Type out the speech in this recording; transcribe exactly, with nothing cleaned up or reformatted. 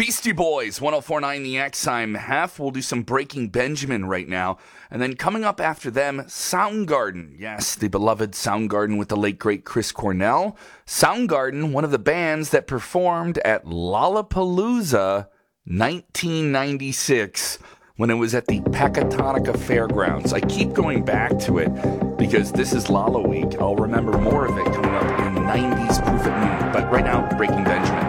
Beastie Boys, one oh four point nine The X. I'm Hef. We'll do some Breaking Benjamin right now. And then coming up after them, Soundgarden. Yes, the beloved Soundgarden with the late, great Chris Cornell. Soundgarden, one of the bands that performed at Lollapalooza nineteen ninety-six when it was at the Pecatonica Fairgrounds. I keep going back to it because this is Lolla Week. I'll remember more of it coming up in nineties Proof at Noon. But right now, Breaking Benjamin.